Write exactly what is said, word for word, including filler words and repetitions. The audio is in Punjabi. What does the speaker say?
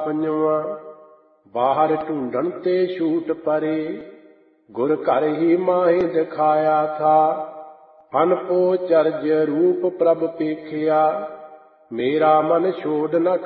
ਪੰਜਵਾਂ। ਬਾਹਰ ਢੂੰਡਣ ਤੇ ਛੂਟ ਪਰੇ, ਗੁਰ ਘਰ ਹੀ ਮਾਹੇ ਦਿਖਾਇਆ ਥਾ। ਫਨ ਪੋ ਚਰਜ ਰੂਪ ਪ੍ਰਭ ਪੇਖਿਆ, ਮੇਰਾ ਮਨ ਛੋੜ ਨ